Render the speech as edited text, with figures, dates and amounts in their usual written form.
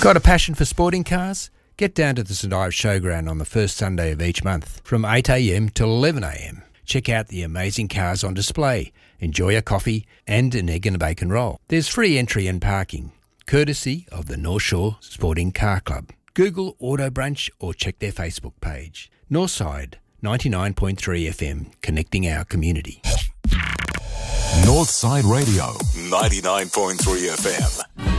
Got a passion for sporting cars? Get down to the St Ives Showground on the first Sunday of each month from 8am till 11am. Check out the amazing cars on display, enjoy a coffee and an egg and a bacon roll. There's free entry and parking, courtesy of the North Shore Sporting Car Club. Google Auto Brunch or check their Facebook page. Northside 99.3 FM, connecting our community. Northside Radio, 99.3 FM.